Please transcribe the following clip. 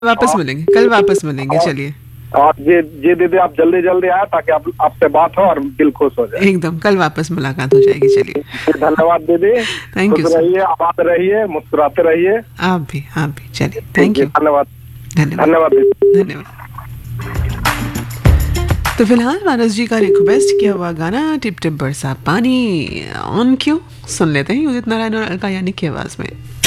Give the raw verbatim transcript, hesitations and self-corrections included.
वापस आप मिलेंगे, कल वापस मिलेंगे, चलिए। आप ये ये दीदी आप जल्दी जल्दी आए ताकि आप आपसे बात हो और दिल खुश हो जाए। एकदम, कल वापस मुलाकात हो जाएगी, चलिए। धन्यवाद दीदी। थैंक यू खुश सर। रहिए, आबाद रहिए, मुस्कुराते रहिए। आप भी, आप भी, चलिए, जी थैंक जी, यू। धन्यवाद। धन्यवाद। धन्यवाद दीदी। धन्यवाद। तो फिलहाल मानस जी का रिक्वेस्ट किया हुआ गाना टिप टिप बरसा पानी ऑन क्यों, सुन लेते हैं उदित नारायण और अलका याग्निक की आवाज में।